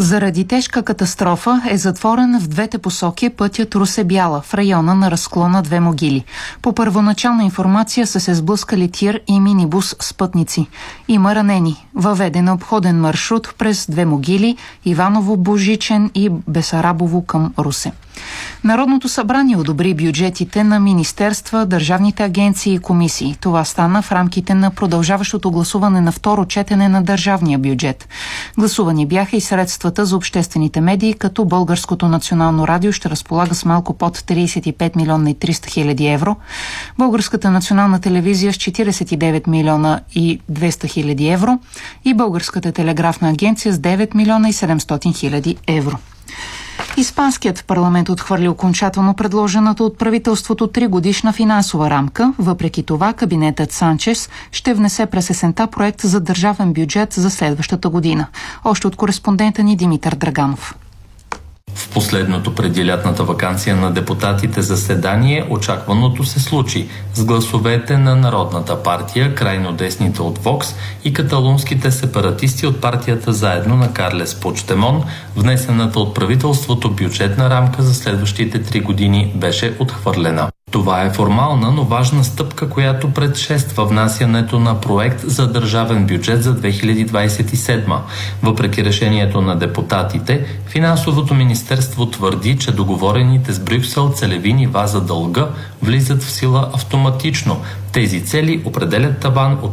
Заради тежка катастрофа е затворен в двете посоки пътят Русе-Бяла в района на разклона Две могили. По първоначална информация са се сблъскали тир и минибус с пътници. Има ранени. Въведен е обходен маршрут през Две могили, Иваново, Божичен и Бесарабово към Русе. Народното събрание одобри бюджетите на министерства, държавните агенции и комисии. Това стана в рамките на продължаващото гласуване на второ четене на държавния бюджет. Гласувани бяха и средствата за обществените медии, като Българското национално радио ще разполага с малко под 35 милиона и 300 хиляди евро, Българската национална телевизия с 49 милиона и 200 хиляди евро и Българската телеграфна агенция с 9 милиона и 700 хиляди евро. Испанският парламент отхвърли окончателно предложената от правителството 3-годишна финансова рамка. Въпреки това, кабинетът Санчес ще внесе през есента проект за държавен бюджет за следващата година. Още от кореспондента ни Димитър Драганов. В последното преди лятната ваканция на депутатите заседание очакваното се случи с гласовете на Народната партия, крайно десните от Вокс и каталунските сепаратисти от партията Заедно на Карлес Пучдемон. Внесената от правителството бюджетна рамка за следващите 3 години беше отхвърлена. Това е формална, но важна стъпка, която предшества внасянето на проект за държавен бюджет за 2027. Въпреки решението на депутатите, Финансовото министерство твърди, че договорените с Брюксел целеви нива за дълга влизат в сила автоматично. Тези цели определят таван от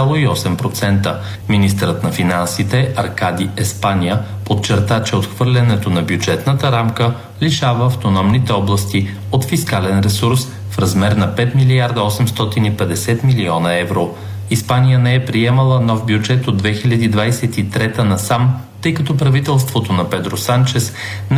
1,8%. Министърът на финансите Аркади Еспания подчерта, че отхвърлянето на бюджетната рамка лишава автономните области от фискален ресурс в размер на 5 милиарда 850 милиона евро. Испания не е приемала нов бюджет от 2023 насам, тъй като правителството на Педро Санчес не